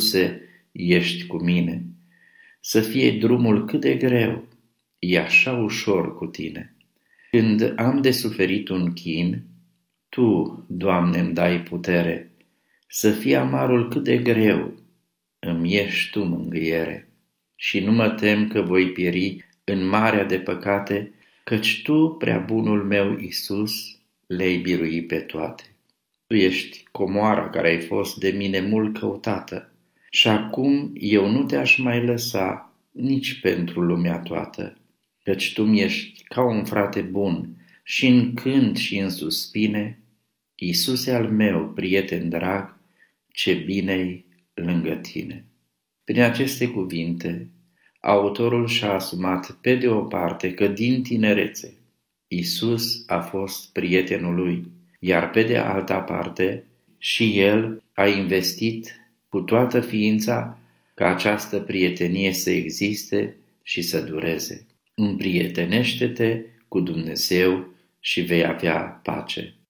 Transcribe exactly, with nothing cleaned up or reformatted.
Iisuse, ești cu mine. Să fie drumul cât de greu, e așa ușor cu tine. Când am de suferit un chin, Tu, Doamne, îmi dai putere. Să fie amarul cât de greu, îmi ești Tu mângâiere. Și nu mă tem că voi pieri în marea de păcate, căci Tu, prea bunul meu Iisus, le-ai biruit pe toate. Tu ești comoara care ai fost de mine mult căutată și acum eu nu te-aș mai lăsa nici pentru lumea toată, căci Tu mi-ești ca un frate bun și în cânt și în suspine, Iisuse al meu, prieten drag, ce bine-i lângă Tine. Prin aceste cuvinte, autorul și-a asumat pe de o parte că din tinerețe Iisus a fost prietenul lui, iar pe de alta parte și el a investit cu toată ființa ca această prietenie să existe și să dureze. Împrietenește-te cu Dumnezeu și vei avea pace.